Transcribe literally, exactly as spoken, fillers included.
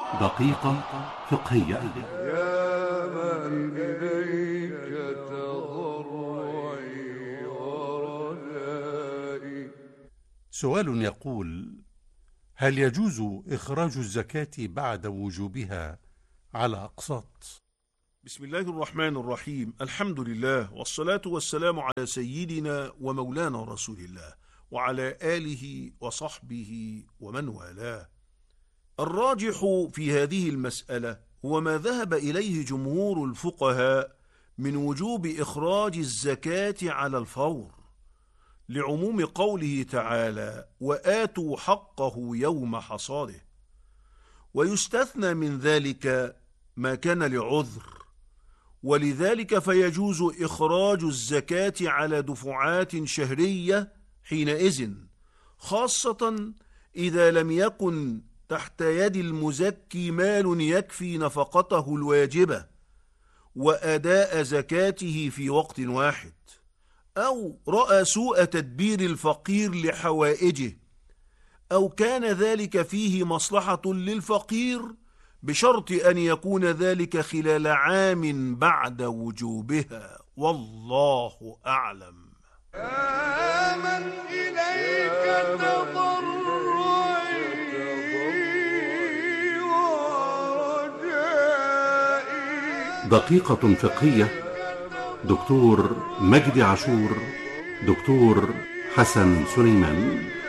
دقيقة فقهية. يا من إليك تضرعي ورجائي. سؤال يقول: هل يجوز إخراج الزكاة بعد وجوبها على أقساط؟ بسم الله الرحمن الرحيم. الحمد لله والصلاة والسلام على سيدنا ومولانا رسول الله وعلى آله وصحبه ومن والاه. الراجح في هذه المسألة هو ما ذهب إليه جمهور الفقهاء من وجوب إخراج الزكاة على الفور، لعموم قوله تعالى: وآتوا حقه يوم حصاده. ويستثنى من ذلك ما كان لعذر، ولذلك فيجوز إخراج الزكاة على دفعات شهرية حينئذ، خاصة إذا لم يكن تحت يد المزكي مال يكفي نفقته الواجبة وأداء زكاته في وقت واحد، أو رأى سوء تدبير الفقير لحوائجه، أو كان ذلك فيه مصلحة للفقير بشرط أن يكون ذلك خلال عام بعد وجوبها، والله أعلم. يا من إليك تضرعي ورجائي. دقيقة فقهية. دكتور مجدي عاشور، دكتور حسن سليمان.